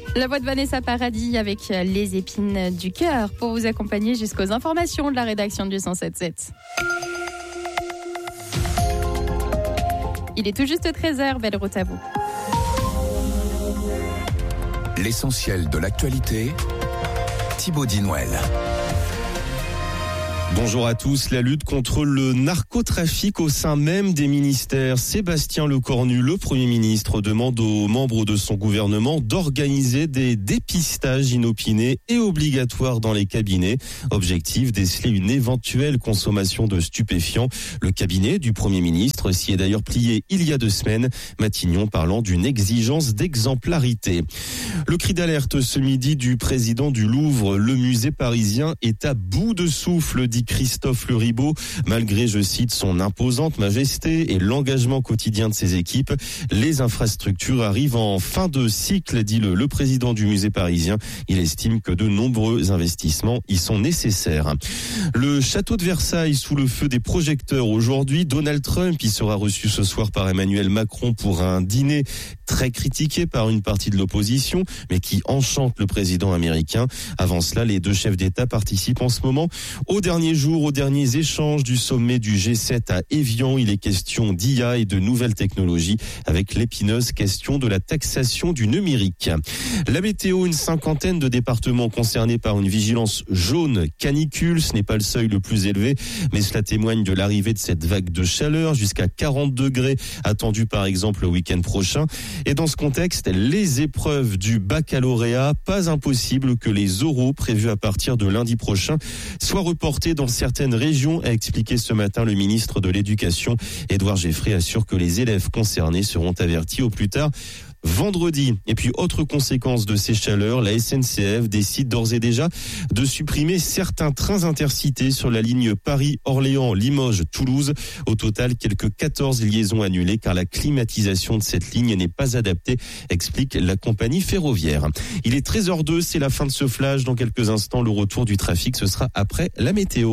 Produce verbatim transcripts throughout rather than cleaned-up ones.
La voix de Vanessa Paradis avec les épines du cœur pour vous accompagner jusqu'aux informations de la rédaction du cent sept sept. Il est tout juste treize heures, belle route à vous. L'essentiel de l'actualité, Thibaut Dinouel. Bonjour à tous. La lutte contre le narcotrafic au sein même des ministères. Sébastien Lecornu, le Premier ministre, demande aux membres de son gouvernement d'organiser des dépistages inopinés et obligatoires dans les cabinets. Objectif, déceler une éventuelle consommation de stupéfiants. Le cabinet du Premier ministre s'y est d'ailleurs plié il y a deux semaines. Matignon parlant d'une exigence d'exemplarité. Le cri d'alerte ce midi du président du Louvre. Le musée parisien est à bout de souffle, dit Christophe Le Ribaud. Malgré, je cite, son imposante majesté et l'engagement quotidien de ses équipes, les infrastructures arrivent en fin de cycle, dit le, le président du musée parisien. Il estime que de nombreux investissements y sont nécessaires. Le château de Versailles sous le feu des projecteurs aujourd'hui. Donald Trump y sera reçu ce soir par Emmanuel Macron pour un dîner très critiqué par une partie de l'opposition, mais qui enchante le président américain. Avant cela, les deux chefs d'État participent en ce moment au dernier jour, aux derniers échanges du sommet du G sept à Évian. Il est question d'I A et de nouvelles technologies avec l'épineuse question de la taxation du numérique. La météo, une cinquantaine de départements concernés par une vigilance jaune canicule. Ce n'est pas le seuil le plus élevé, mais cela témoigne de l'arrivée de cette vague de chaleur jusqu'à quarante degrés attendue par exemple le week-end prochain. Et dans ce contexte, les épreuves du baccalauréat, pas impossible que les oraux prévus à partir de lundi prochain soient reportés dans certaines régions, a expliqué ce matin le ministre de l'Éducation. Édouard Geffray assure que les élèves concernés seront avertis au plus tard vendredi. Et puis, autre conséquence de ces chaleurs, la S N C F décide d'ores et déjà de supprimer certains trains intercités sur la ligne Paris-Orléans-Limoges-Toulouse. Au total, quelques quatorze liaisons annulées car la climatisation de cette ligne n'est pas adaptée, explique la compagnie ferroviaire. Il est treize heures deux, c'est la fin de ce flash. Dans quelques instants, le retour du trafic, ce sera après la météo.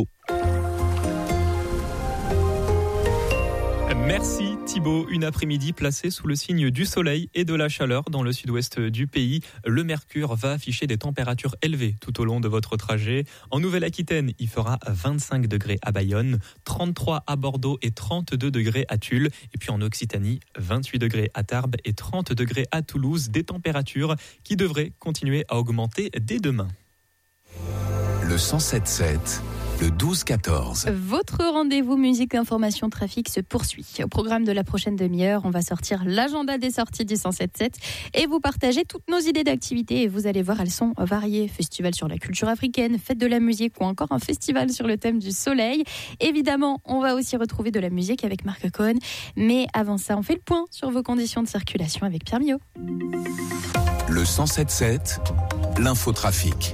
Merci Thibaut. Une après-midi placée sous le signe du soleil et de la chaleur dans le sud-ouest du pays. Le mercure va afficher des températures élevées tout au long de votre trajet. En Nouvelle-Aquitaine, il fera vingt-cinq degrés à Bayonne, trente-trois à Bordeaux et trente-deux degrés à Tulle. Et puis en Occitanie, vingt-huit degrés à Tarbes et trente degrés à Toulouse. Des températures qui devraient continuer à augmenter dès demain. Le cent sept sept. Le douze quatorze. Votre rendez-vous musique, information, trafic se poursuit. Au programme de la prochaine demi-heure, on va sortir l'agenda des sorties du cent sept sept et vous partager toutes nos idées d'activités. Et vous allez voir, elles sont variées. Festival sur la culture africaine, fête de la musique ou encore un festival sur le thème du soleil. Évidemment, on va aussi retrouver de la musique avec Marc Cohen. Mais avant ça, on fait le point sur vos conditions de circulation avec Pierre Millot. Le cent sept sept, l'infotrafic.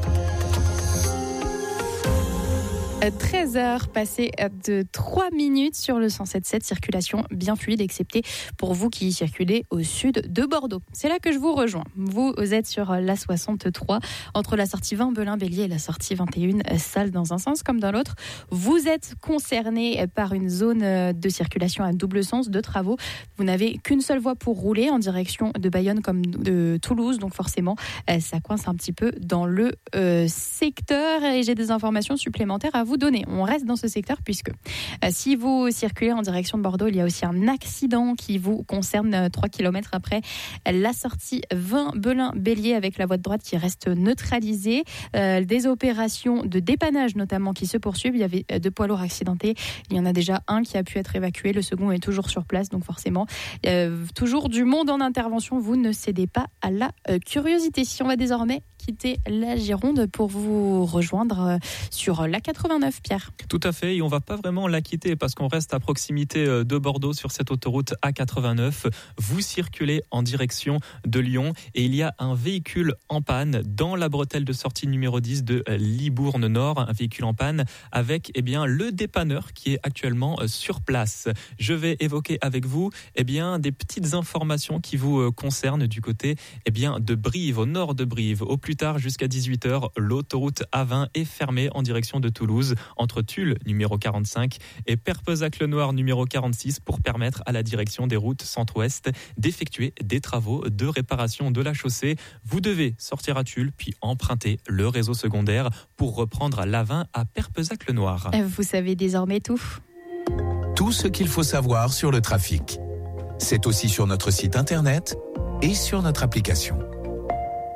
treize heures passées de trois minutes sur le cent sept sept, circulation bien fluide, excepté pour vous qui circulez au sud de Bordeaux. C'est là que je vous rejoins. Vous êtes sur l'A soixante-trois, entre la sortie vingt Belin-Bélier et la sortie vingt et un Salles dans un sens comme dans l'autre. Vous êtes concerné par une zone de circulation à double sens de travaux. Vous n'avez qu'une seule voie pour rouler en direction de Bayonne comme de Toulouse, donc forcément, ça coince un petit peu dans le euh, secteur et j'ai des informations supplémentaires à vous donner. On reste dans ce secteur puisque euh, si vous circulez en direction de Bordeaux, il y a aussi un accident qui vous concerne euh, trois kilomètres après la sortie vingt Belin-Bélier avec la voie de droite qui reste neutralisée. Euh, des opérations de dépannage notamment qui se poursuivent. Il y avait deux poids lourds accidentés. Il y en a déjà un qui a pu être évacué. Le second est toujours sur place. Donc forcément, euh, toujours du monde en intervention. Vous ne cédez pas à la euh, curiosité. Si on va désormais quitter la Gironde pour vous rejoindre sur l'A quatre-vingt-neuf, Pierre. Tout à fait, et on ne va pas vraiment la quitter parce qu'on reste à proximité de Bordeaux sur cette autoroute A quatre-vingt-neuf. Vous circulez en direction de Lyon et il y a un véhicule en panne dans la bretelle de sortie numéro dix de Libourne Nord, un véhicule en panne avec eh bien, le dépanneur qui est actuellement sur place. Je vais évoquer avec vous eh bien, des petites informations qui vous concernent du côté eh bien, de Brive, au nord de Brive, au plus plus tard, jusqu'à dix-huit heures, l'autoroute A vingt est fermée en direction de Toulouse, entre Tulle, numéro quarante-cinq, et Perpezac-le-Noir, numéro quarante-six, pour permettre à la direction des routes centre-ouest d'effectuer des travaux de réparation de la chaussée. Vous devez sortir à Tulle, puis emprunter le réseau secondaire pour reprendre l'A vingt à Perpezac-le-Noir. Vous savez désormais tout. Tout ce qu'il faut savoir sur le trafic. C'est aussi sur notre site internet et sur notre application.